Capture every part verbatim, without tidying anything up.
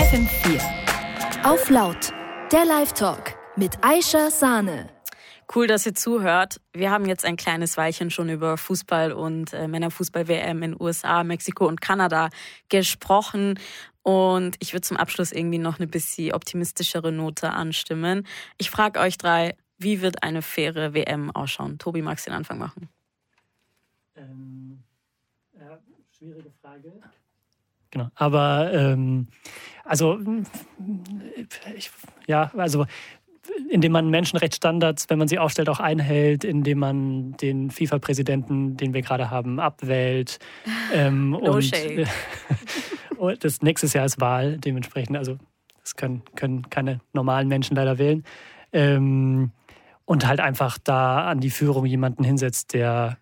F M vier. Auf laut, der Live-Talk mit Aisha Sahne. Cool, dass ihr zuhört. Wir haben jetzt ein kleines Weilchen schon über Fußball und äh, Männerfußball-W M in U S A, Mexiko und Kanada gesprochen. Und ich würde zum Abschluss irgendwie noch eine bisschen optimistischere Note anstimmen. Ich frage euch drei, wie wird eine faire W M ausschauen? Tobi, magst du den Anfang machen? Ähm, ja, schwierige Frage. Genau, aber ähm, also ich, ja, also indem man Menschenrechtsstandards, wenn man sie aufstellt, auch einhält, indem man den FIFA-Präsidenten, den wir gerade haben, abwählt. Ähm, no und, shade. und das nächstes Jahr ist Wahl, dementsprechend, also das können, können keine normalen Menschen leider wählen. Ähm, und halt einfach da an die Führung jemanden hinsetzt, der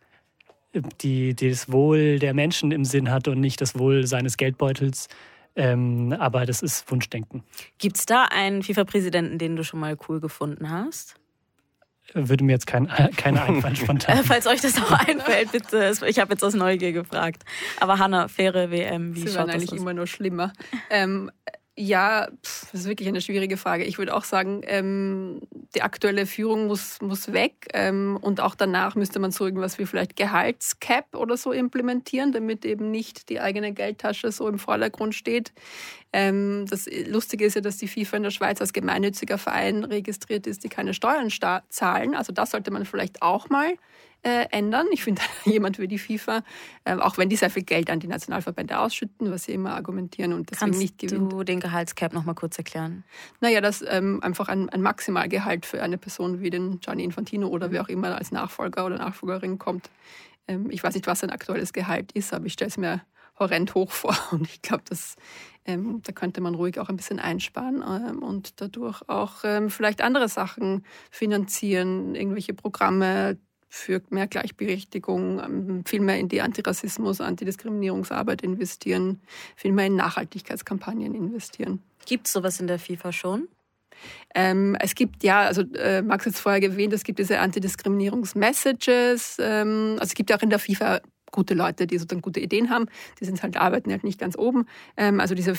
die, die das Wohl der Menschen im Sinn hat und nicht das Wohl seines Geldbeutels. Ähm, aber das ist Wunschdenken. Gibt es da einen FIFA-Präsidenten, den du schon mal cool gefunden hast? Würde mir jetzt kein, keine einfallen spontan. Äh, falls euch das auch einfällt, bitte. Ich habe jetzt aus Neugier gefragt. Aber Hanna, faire W M, wie Sie schaut werden das eigentlich aus? immer nur schlimmer. ähm, ja, pff, das ist wirklich eine schwierige Frage. Ich würde auch sagen, ähm, die aktuelle Führung muss, muss weg. Ähm, und auch danach müsste man so irgendwas wie vielleicht Gehaltscap oder so implementieren, damit eben nicht die eigene Geldtasche so im Vordergrund steht. Ähm, das Lustige ist ja, dass die FIFA in der Schweiz als gemeinnütziger Verein registriert ist, die keine Steuern sta- zahlen. Also das sollte man vielleicht auch mal äh, ändern. Ich finde, jemand wie die FIFA, äh, auch wenn die sehr viel Geld an die Nationalverbände ausschütten, was sie immer argumentieren und deswegen Kannst nicht gewinnt. du den Gehaltscap noch mal kurz erklären? Naja, dass ähm, einfach ein, ein Maximalgehalt für eine Person wie den Gianni Infantino oder wer auch immer als Nachfolger oder Nachfolgerin kommt. Ähm, ich weiß nicht, was sein aktuelles Gehalt ist, aber ich stelle es mir horrend hoch vor. Und ich glaube, dass ähm, da könnte man ruhig auch ein bisschen einsparen ähm, und dadurch auch ähm, vielleicht andere Sachen finanzieren, irgendwelche Programme für mehr Gleichberechtigung, ähm, viel mehr in die Antirassismus-, Antidiskriminierungsarbeit investieren, viel mehr in Nachhaltigkeitskampagnen investieren. Gibt es sowas in der FIFA schon? Ähm, es gibt, ja, also äh, Max hat es vorher erwähnt, es gibt diese Antidiskriminierungs-Messages. Ähm, also es gibt ja auch in der FIFA gute Leute, die sozusagen gute Ideen haben. Die sind halt, arbeiten halt nicht ganz oben. Ähm, also diese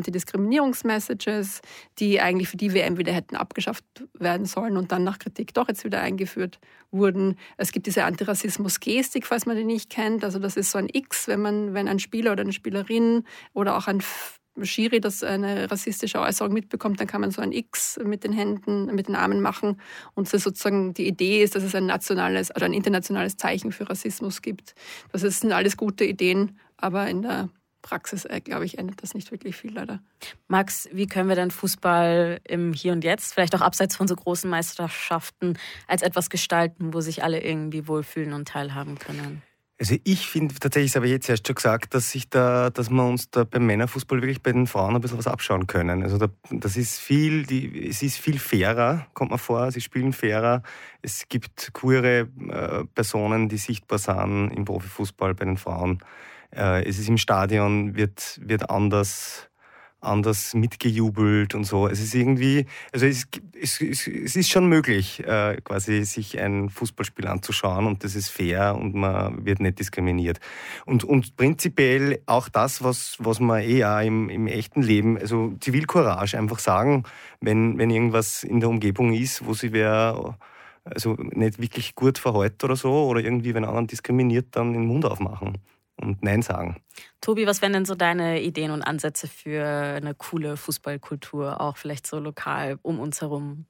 FIFA-Antidiskriminierungs-Messages, die eigentlich für die W M wieder hätten abgeschafft werden sollen und dann nach Kritik doch jetzt wieder eingeführt wurden. Es gibt diese Antirassismus-Gestik, falls man die nicht kennt. Also das ist so ein X, wenn man, wenn ein Spieler oder eine Spielerin oder auch ein Schiri, das eine rassistische Äußerung mitbekommt, dann kann man so ein X mit den Händen, mit den Armen machen. Und das sozusagen die Idee ist, dass es ein nationales oder ein internationales Zeichen für Rassismus gibt. Das sind alles gute Ideen, aber in der Praxis, äh, glaube ich, ändert das nicht wirklich viel leider. Max, wie können wir denn Fußball im Hier und Jetzt, vielleicht auch abseits von so großen Meisterschaften, als etwas gestalten, wo sich alle irgendwie wohlfühlen und teilhaben können? Also ich finde tatsächlich, das habe ich jetzt erst schon gesagt, dass sich da, dass wir uns da beim Männerfußball wirklich bei den Frauen ein bisschen was abschauen können. Also da, das ist viel, die, es ist viel fairer, kommt mir vor. Sie spielen fairer. Es gibt queere äh, Personen, die sichtbar sind im Profifußball bei den Frauen. Äh, es ist im Stadion, wird, wird anders, anders mitgejubelt und so. Es ist irgendwie, also es, es, es, es ist schon möglich, äh, quasi sich ein Fußballspiel anzuschauen und das ist fair und man wird nicht diskriminiert. Und, und prinzipiell auch das, was, was man eh auch im, im echten Leben, also Zivilcourage, einfach sagen, wenn, wenn irgendwas in der Umgebung ist, wo sich wer also nicht wirklich gut verhält oder so, oder irgendwie wenn anderen diskriminiert, dann den Mund aufmachen und Nein sagen. Tobi, was wären denn so deine Ideen und Ansätze für eine coole Fußballkultur, auch vielleicht so lokal um uns herum?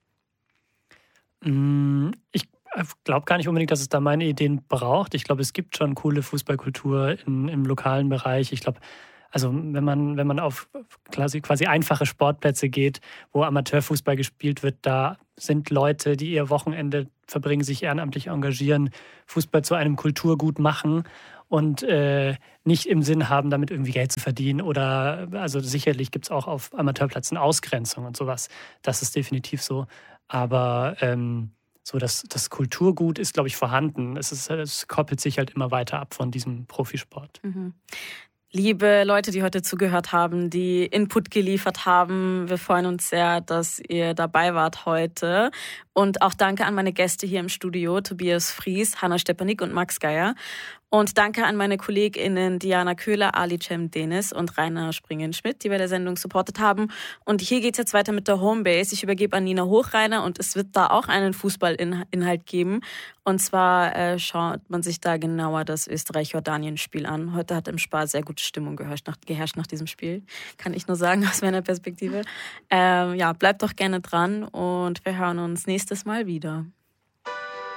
Ich glaube gar nicht unbedingt, dass es da meine Ideen braucht. Ich glaube, es gibt schon coole Fußballkultur in, im lokalen Bereich. Ich glaube, also wenn man, wenn man auf quasi, quasi einfache Sportplätze geht, wo Amateurfußball gespielt wird, da sind Leute, die ihr Wochenende verbringen, sich ehrenamtlich engagieren, Fußball zu einem Kulturgut machen und äh, nicht im Sinn haben, damit irgendwie Geld zu verdienen. Oder also sicherlich gibt es auch auf Amateurplätzen Ausgrenzung und sowas. Das ist definitiv so. Aber ähm, so das, das Kulturgut ist, glaube ich, vorhanden. Es, ist, es koppelt sich halt immer weiter ab von diesem Profisport. Mhm. Liebe Leute, die heute zugehört haben, die Input geliefert haben, wir freuen uns sehr, dass ihr dabei wart heute. Und auch danke an meine Gäste hier im Studio, Tobias Fries, Hanna Stepanik und Max Geier. Und danke an meine KollegInnen Diana Köhler, Ali Cem Deniz und Rainer Springen-Schmidt, die bei der Sendung supportet haben. Und hier geht's jetzt weiter mit der Homebase. Ich übergebe an Nina Hochreiner und es wird da auch einen Fußballinhalt geben. Und zwar äh, schaut man sich da genauer das Österreich-Jordanien-Spiel an. Heute hat im Spar sehr gute Stimmung geherrscht nach, geherrscht nach diesem Spiel. Kann ich nur sagen aus meiner Perspektive. Ähm, ja, bleibt doch gerne dran und wir hören uns nächstes Mal wieder.